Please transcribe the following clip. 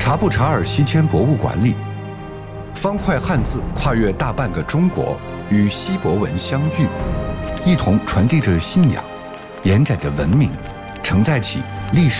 察布查尔西迁博物馆里，方块汉字跨越大半个中国，与希伯文相遇，一同传递着信仰，延展着文明，承载起历史